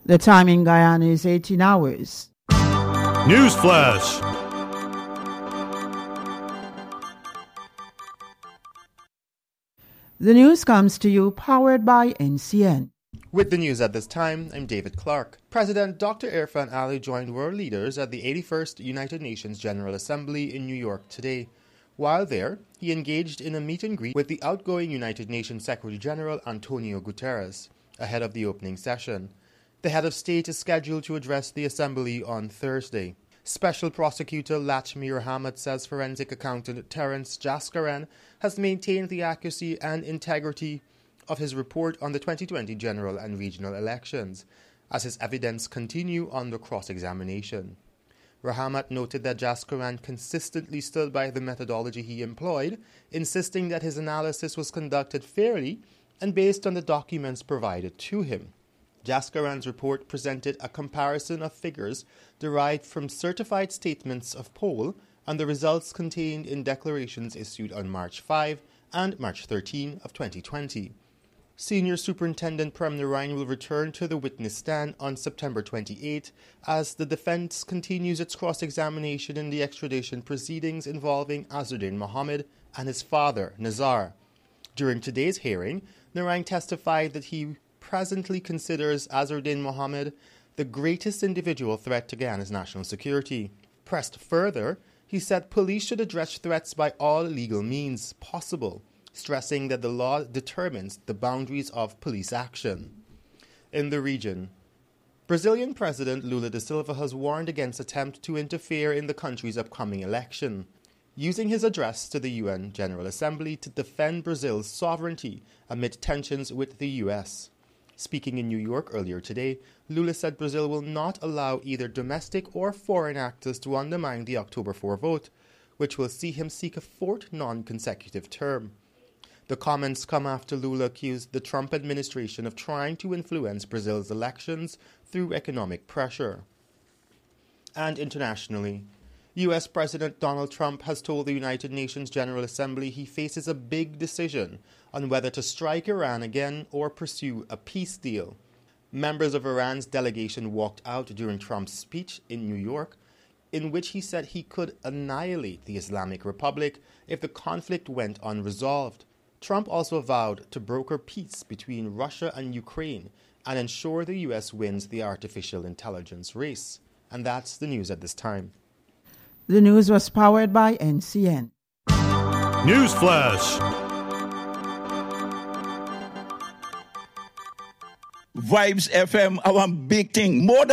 The time in Guyana is 18 hours. News Flash. The news comes to you powered by NCN. With the news at this time, I'm David Clark. President Dr. Irfan Ali joined world leaders at the 81st United Nations General Assembly in New York today. While there, he engaged in a meet and greet with the outgoing United Nations Secretary General Antonio Guterres ahead of the opening session. The head of state is scheduled to address the assembly on Thursday. Special Prosecutor Latmi Rahmat says forensic accountant Terence Jaskaran has maintained the accuracy and integrity of his report on the 2020 general and regional elections, as his evidence continue under cross-examination. Rahmat noted that Jaskaran consistently stood by the methodology he employed, insisting that his analysis was conducted fairly and based on the documents provided to him. Jaskaran's report presented a comparison of figures derived from certified statements of poll and the results contained in declarations issued on March 5 and March 13 of 2020. Senior Superintendent Prem Narain will return to the witness stand on September 28 as the defense continues its cross-examination in the extradition proceedings involving Azzuddin Mohammed and his father, Nazar. During today's hearing, Narain testified that he presently considers Azzuddin Mohammed the greatest individual threat to Guyana's national security. Pressed further, he said police should address threats by all legal means possible, stressing that the law determines the boundaries of police action. In the region, Brazilian President Lula da Silva has warned against attempts to interfere in the country's upcoming election, using his address to the UN General Assembly to defend Brazil's sovereignty amid tensions with the U.S. Speaking in New York earlier today, Lula said Brazil will not allow either domestic or foreign actors to undermine the October 4 vote, which will see him seek a fourth non-consecutive term. The comments come after Lula accused the Trump administration of trying to influence Brazil's elections through economic pressure. And internationally, U.S. President Donald Trump has told the United Nations General Assembly he faces a big decision on whether to strike Iran again or pursue a peace deal. Members of Iran's delegation walked out during Trump's speech in New York, in which he said he could annihilate the Islamic Republic if the conflict went unresolved. Trump also vowed to broker peace between Russia and Ukraine and ensure the U.S. wins the artificial intelligence race. And that's the news at this time. The news was powered by NCN. News Flash. Vibes FM, our big thing. More than